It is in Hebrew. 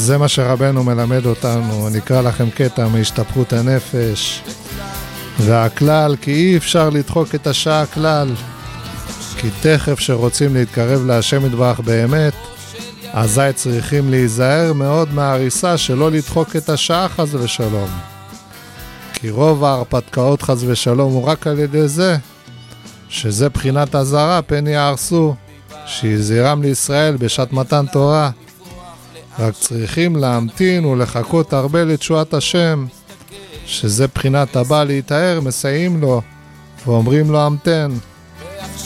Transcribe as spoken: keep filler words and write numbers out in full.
זה מה שרבנו מלמד אותנו. נקרא לכם קטע מהשתפכות הנפש. והכלל, כי אי אפשר לדחוק את השעה כלל. כי תכף שרוצים להתקרב להשם יתברך באמת, אזי צריכים להיזהר מאוד מההריסה שלא לדחוק את השעה חס ושלום. כי רוב ההרפתקאות חס ושלום הוא רק על ידי זה, שזה בחינת הזרה פן יהרסו, שיזהרם לישראל בשעת מתן תורה. רק צריכים להמתין ולחכות הרבה לתשועת השם, שזה בחינת הבא להתאר, מסייעים לו ואומרים לו המתן.